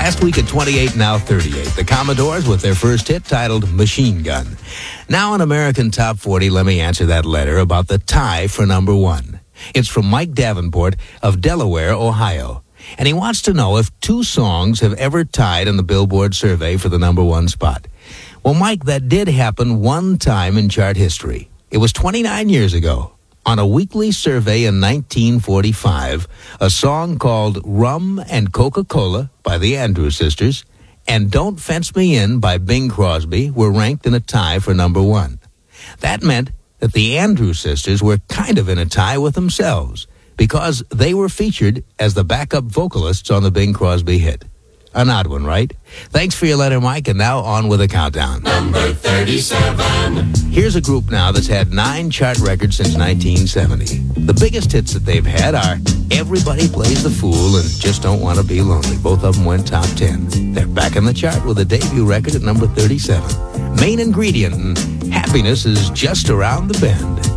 Last week at 28, now 38. The Commodores with their first hit titled Machine Gun. Now in American Top 40, let me answer that letter about the tie for number one. It's from Mike Davenport of Delaware, Ohio. And he wants to know if two songs have ever tied in the Billboard survey for the number one spot. Well, Mike, that did happen one time in chart history. It was 29 years ago. On a weekly survey in 1945, a song called Rum and Coca-Cola by the Andrews Sisters and Don't Fence Me In by Bing Crosby were ranked in a tie for number one. That meant that the Andrews Sisters were kind of in a tie with themselves because they were featured as the backup vocalists on the Bing Crosby hit. An odd one, right? Thanks for your letter, Mike, and now on with the countdown. Number 37. Here's a group now that's had 9 chart records since 1970. The biggest hits that they've had are Everybody Plays the Fool and Just Don't Want to Be Lonely. Both of them went top 10. They're back in the chart with a debut record at number 37. Main Ingredient and Happiness is Just Around the Bend.